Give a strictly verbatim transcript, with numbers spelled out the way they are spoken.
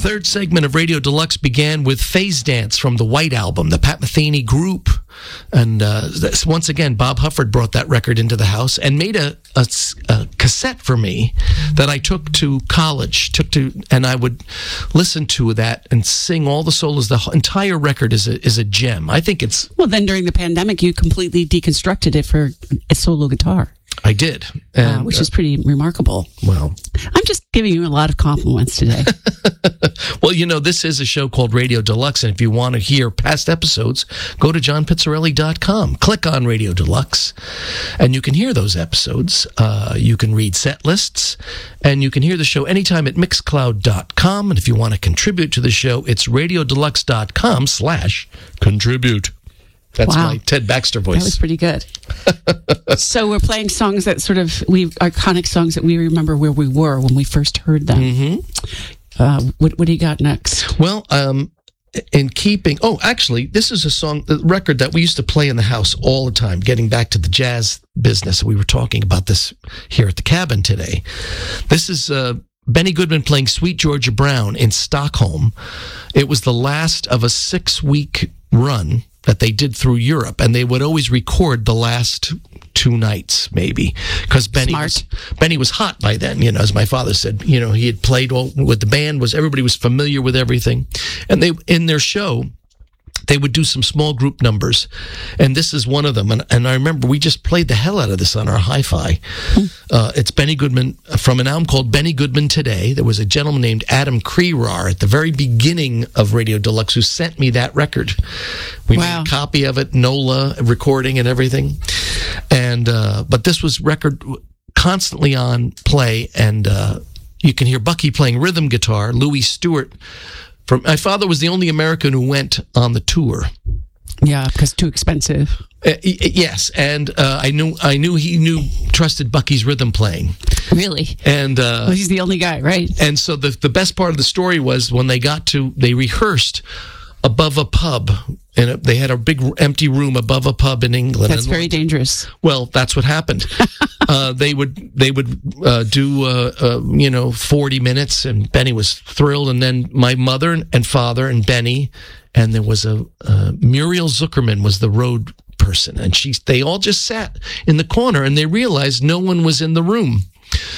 third segment of Radio Deluxe began with Phase Dance from the White Album, the Pat Metheny group. And uh, once again, Bob Hufford brought that record into the house and made a, a, a cassette for me that I took to college, took to, and I would listen to that and sing all the solos. The entire record is a, is a gem. I think it's... Well, then during the pandemic, you completely deconstructed it for a solo guitar. I did. And, uh, which uh, is pretty remarkable. Well, I'm just giving you a lot of compliments today. Well, you know, this is a show called Radio Deluxe, and if you want to hear past episodes, go to john pizzarelli dot com. Click on Radio Deluxe, and you can hear those episodes. Uh, you can read set lists, and you can hear the show anytime at mixcloud dot com. And if you want to contribute to the show, it's radiodeluxe dot com slash contribute. That's Wow. my Ted Baxter voice. That was pretty good. So we're playing songs that sort of, we iconic songs that we remember where we were when we first heard them. Mm-hmm. Uh, what, what do you got next? Well, um, in keeping, oh, actually, this is a song, the record that we used to play in the house all the time, getting back to the jazz business. We were talking about this here at the cabin today. This is uh, Benny Goodman playing Sweet Georgia Brown in Stockholm. It was the last of a six-week run that they did through Europe, and they would always record the last two nights, maybe, because Benny was, Benny was hot by then. You know, as my father said, you know, he had played all with the band. Was everybody was familiar with everything, and they in their show, they would do some small group numbers, and this is one of them. And, and I remember we just played the hell out of this on our hi-fi. Uh, it's Benny Goodman from an album called Benny Goodman Today. There was a gentleman named Adam Crerar at the very beginning of Radio Deluxe who sent me that record. We Wow. made a copy of it, NOLA recording and everything. And uh, but this was record constantly on play, and uh, you can hear Bucky playing rhythm guitar, Louis Stewart. From, my father was the only American who went on the tour. Yeah, because too expensive. Uh, y- yes, and uh, I knew I knew he knew trusted Bucky's rhythm playing. Really? And uh, Well, he's the only guy, right? and so the the best part of the story was when they got to they rehearsed above a pub, and it, they had a big empty room above a pub in England. That's And- very dangerous. Well, that's what happened. uh, they would they would uh, do uh, uh, you know forty minutes, and Benny was thrilled. And then my mother and father and Benny, and there was a uh, Muriel Zuckerman was the road person, and she they all just sat in the corner, and they realized no one was in the room.